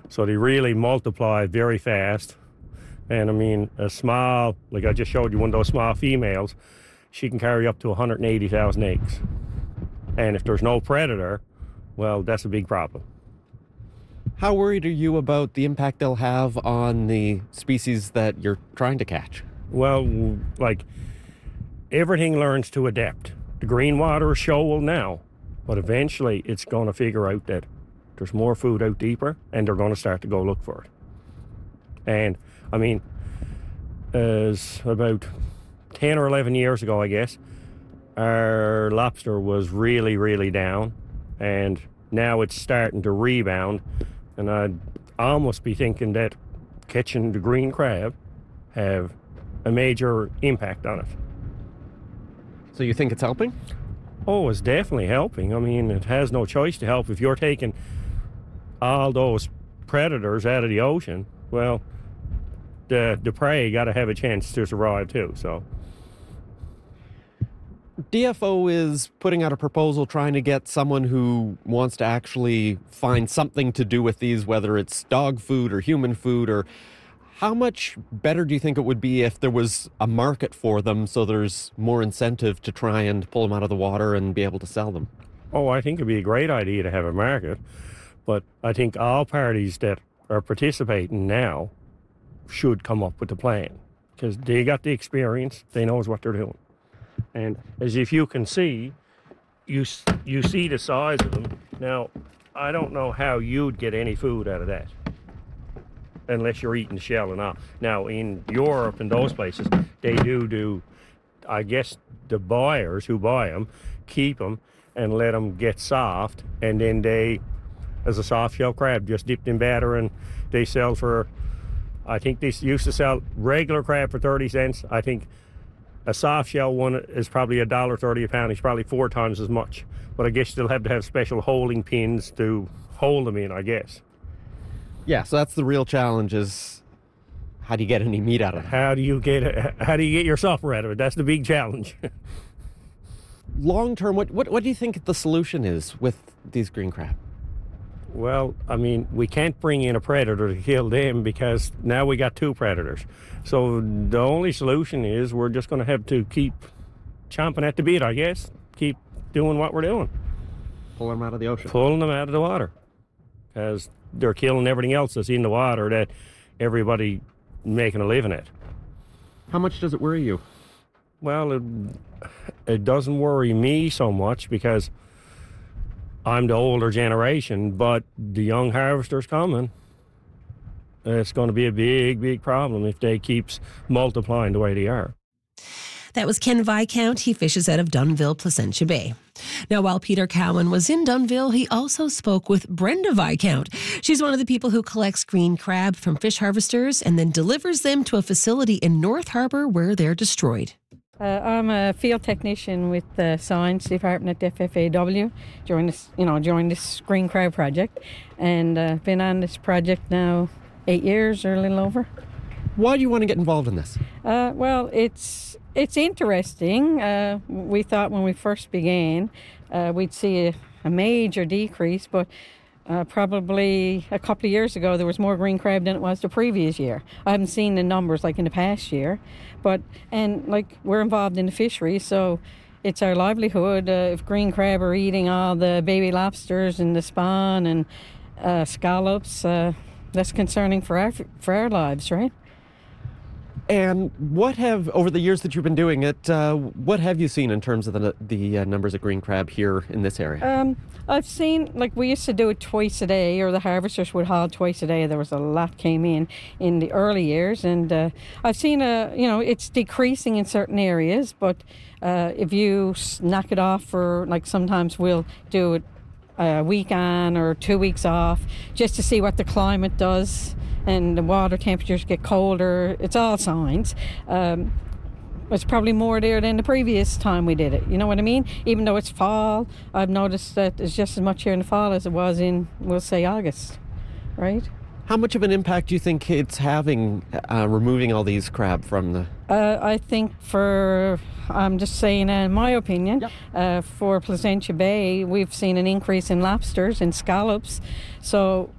So they really multiply very fast. And I mean, a small, like I just showed you, one of those small females, she can carry up to 180,000 eggs. And if there's no predator, well, that's a big problem. How worried are you about the impact they'll have on the species that you're trying to catch? Well, like, everything learns to adapt. The green water is shoal now, but eventually it's going to figure out that there's more food out deeper, and they're going to start to go look for it. And, I mean, as about 10 or 11 years ago, I guess, our lobster was really, really down, and now it's starting to rebound. And I'd almost be thinking that catching the green crab have a major impact on it. So you think it's helping? Oh, it's definitely helping. I mean, it has no choice to help. If you're taking all those predators out of the ocean, well, the prey got to have a chance to survive too, so. DFO is putting out a proposal trying to get someone who wants to actually find something to do with these, whether it's dog food or human food, or how much better do you think it would be if there was a market for them so there's more incentive to try and pull them out of the water and be able to sell them? Oh, I think it'd be a great idea to have a market, but I think all parties that are participating now should come up with a plan, because they got the experience, they knows what they're doing. And as if you can see, you see the size of them. Now, I don't know how you'd get any food out of that, unless you're eating the shell and all. Now, in Europe and those places, they do, I guess, the buyers who buy them, keep them and let them get soft, and then they, as a soft shell crab, just dipped in batter, and they sell for, I think they used to sell regular crab for 30 cents. I think a soft shell one is probably $1.30 a pound. It's probably 4 times as much. But I guess they'll have to have special holding pins to hold them in, I guess. Yeah, so that's the real challenge, is how do you get any meat out of it? How do you get your supper out of it? That's the big challenge. Long term, what do you think the solution is with these green crab? Well, I mean, we can't bring in a predator to kill them, because now we got 2 predators. So the only solution is we're just going to have to keep chomping at the bit, I guess. Keep doing what we're doing. Pulling them out of the ocean. Pulling them out of the water. Because they're killing everything else that's in the water that everybody making a living at. How much does it worry you? Well, it doesn't worry me so much, because I'm the older generation, but the young harvesters coming, it's going to be a big, big problem if they keep multiplying the way they are. That was Ken Viscount. He fishes out of Dunnville, Placentia Bay. Now, while Peter Cowan was in Dunnville, he also spoke with Brenda Viscount. She's one of the people who collects green crab from fish harvesters and then delivers them to a facility in North Harbour where they're destroyed. I'm a field technician with the science department at FFAW during this green crab project, and I've been on this project now 8 years or a little over. Why do you want to get involved in this? Well, it's interesting. We thought when we first began we'd see a major decrease, but probably a couple of years ago there was more green crab than it was the previous year. I haven't seen the numbers like in the past year, and we're involved in the fishery, so it's our livelihood. If green crab are eating all the baby lobsters and the spawn and scallops, that's concerning for our lives, right? And over the years that you've been doing it, what have you seen in terms of the numbers of green crab here in this area? I've seen, we used to do it twice a day, or the harvesters would haul twice a day. There was a lot came in the early years, and I've seen it's decreasing in certain areas, but if you knock it off for, sometimes we'll do it a week on or 2 weeks off, just to see what the climate does, and the water temperatures get colder. It's all signs. It's probably more there than the previous time we did it. You know what I mean? Even though it's fall, I've noticed that it's just as much here in the fall as it was in, we'll say, August, right? How much of an impact do you think it's having, removing all these crab from the... I think I'm just saying in my opinion, yep. For Placentia Bay, we've seen an increase in lobsters and scallops. So